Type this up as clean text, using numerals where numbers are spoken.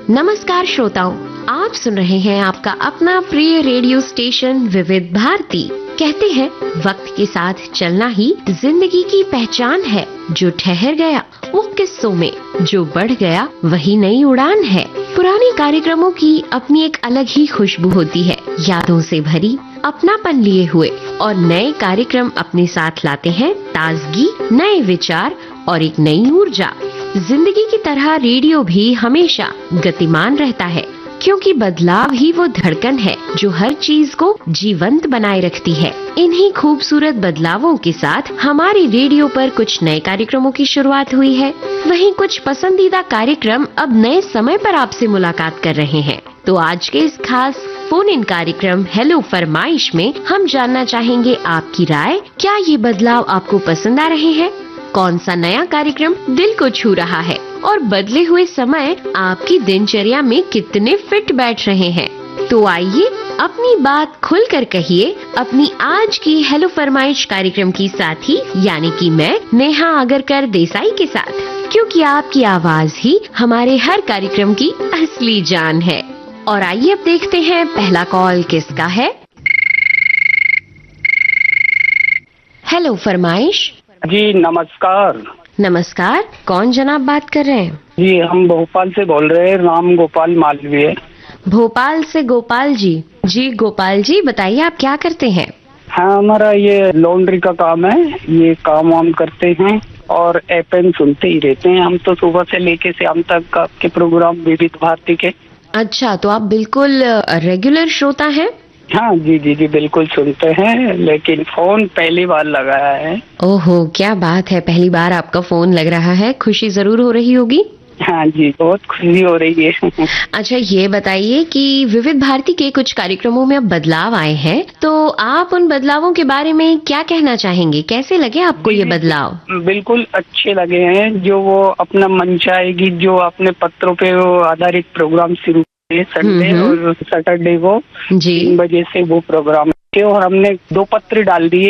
नमस्कार श्रोताओं, आप सुन रहे हैं आपका अपना प्रिय रेडियो स्टेशन विविध भारती। कहते हैं वक्त के साथ चलना ही जिंदगी की पहचान है। जो ठहर गया वो किस्सों में, जो बढ़ गया वही नई उड़ान है। पुराने कार्यक्रमों की अपनी एक अलग ही खुशबू होती है, यादों से भरी, अपनापन लिए हुए, और नए कार्यक्रम अपने साथ लाते हैं ताजगी, नए विचार और एक नई ऊर्जा। जिंदगी की तरह रेडियो भी हमेशा गतिमान रहता है, क्योंकि बदलाव ही वो धड़कन है जो हर चीज को जीवंत बनाए रखती है। इन्हीं खूबसूरत बदलावों के साथ हमारे रेडियो पर कुछ नए कार्यक्रमों की शुरुआत हुई है। वहीं कुछ पसंदीदा कार्यक्रम अब नए समय पर आपसे मुलाकात कर रहे हैं। तो आज के इस खास फोन इन कार्यक्रम हेलो फरमाइश में हम जानना चाहेंगे आपकी राय। क्या ये बदलाव आपको पसंद आ रहे हैं? कौन सा नया कार्यक्रम दिल को छू रहा है? और बदले हुए समय आपकी दिनचर्या में कितने फिट बैठ रहे हैं? तो आइए अपनी बात खुलकर कहिए अपनी आज की हेलो फरमाइश कार्यक्रम की साथी यानी कि मैं नेहा आगरकर देसाई के साथ, क्योंकि आपकी आवाज ही हमारे हर कार्यक्रम की असली जान है। और आइए अब देखते हैं पहला कॉल किसका है। हेलो फरमाइश। जी नमस्कार। नमस्कार, कौन जनाब बात कर रहे हैं? जी हम भोपाल से बोल रहे हैं, राम गोपाल मालवीय। भोपाल से गोपाल जी। जी गोपाल जी, बताइए आप क्या करते हैं? हाँ, हमारा ये लॉन्ड्री का काम है, ये काम वाम करते हैं और एफएम सुनते ही रहते हैं हम तो सुबह से लेके शाम तक आपके प्रोग्राम विविध भारती के। अच्छा, तो आप बिल्कुल रेगुलर श्रोता हैं? हाँ जी जी जी बिल्कुल सुनते हैं, लेकिन फोन पहली बार लगाया है। ओहो, क्या बात है, पहली बार आपका फोन लग रहा है, खुशी जरूर हो रही होगी। हाँ जी, बहुत खुशी हो रही है। अच्छा, ये बताइए कि विविध भारती के कुछ कार्यक्रमों में अब बदलाव आए हैं, तो आप उन बदलावों के बारे में क्या कहना चाहेंगे? कैसे लगे आपको ये बदलाव? बिल्कुल अच्छे लगे हैं। जो वो अपना मंचाएगी, जो अपने पत्रों पे वो आधारित प्रोग्राम शुरू संडे और सैटरडे को 3 बजे से वो प्रोग्राम, और हमने 2 पत्र डाल दिए।